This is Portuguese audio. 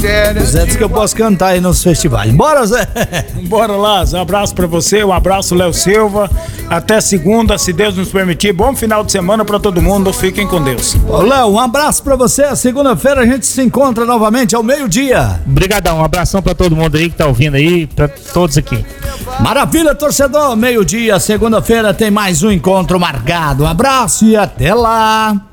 Zé disse que eu posso cantar aí nos festivais. Bora, Zé! Bora lá, um abraço pra você, um abraço, Léo Silva. Até segunda, se Deus nos permitir. Bom final de semana pra todo mundo. Fiquem com Deus. Ô, Léo, um abraço pra você. Segunda-feira a gente se encontra novamente ao meio-dia. Obrigadão, um abração pra todo mundo aí que tá ouvindo aí, pra todos aqui. Maravilha, torcedor. Meio-dia, segunda-feira tem mais um encontro marcado. Um abraço e até lá.